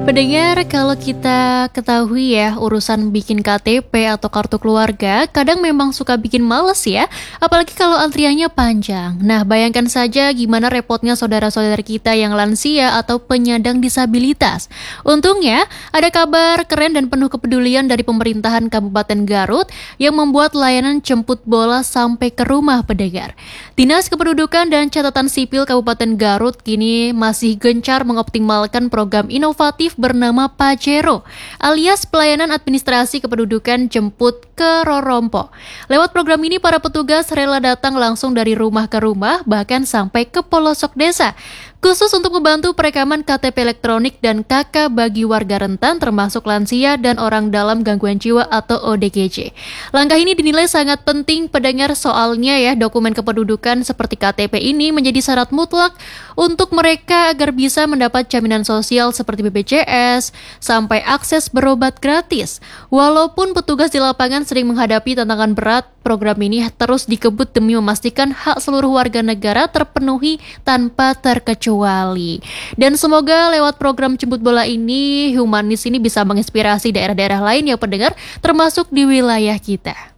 Pendengar, kalau kita ketahui ya, urusan bikin KTP atau kartu keluarga kadang memang suka bikin males ya, apalagi kalau antriannya panjang. Nah, bayangkan saja gimana repotnya saudara-saudara kita yang lansia atau penyandang disabilitas. Untungnya, ada kabar keren dan penuh kepedulian dari pemerintahan Kabupaten Garut yang membuat layanan jemput bola sampai ke rumah pendengar. Dinas Kependudukan dan Catatan Sipil Kabupaten Garut kini masih gencar mengoptimalkan program inovatif bernama Pajero, alias pelayanan administrasi kependudukan jemput ke Rorompo. Lewat program ini, para petugas rela datang langsung dari rumah ke rumah, bahkan sampai ke pelosok desa, khusus untuk membantu perekaman KTP elektronik dan KK bagi warga rentan termasuk lansia dan orang dalam gangguan jiwa atau ODGJ. Langkah ini dinilai sangat penting pendengar, soalnya ya dokumen kependudukan seperti KTP ini menjadi syarat mutlak untuk mereka agar bisa mendapat jaminan sosial seperti BPJS sampai akses berobat gratis. Walaupun petugas di lapangan sering menghadapi tantangan berat, program ini terus dikebut demi memastikan hak seluruh warga negara terpenuhi tanpa terkecuali. Dan semoga lewat program jemput bola ini, Humanis ini bisa menginspirasi daerah-daerah lain yang pendengar, termasuk di wilayah kita.